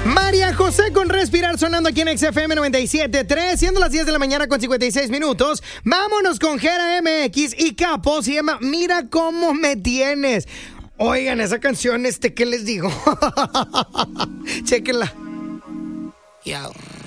María José con Respirar sonando aquí en XFM 97.3, siendo las 10 de la mañana con 56 minutos. Vámonos con Jera MX y Capo, se llama Mira Cómo Me Tienes. Oigan, esa canción, ¿qué les digo? Chéquenla. Yo.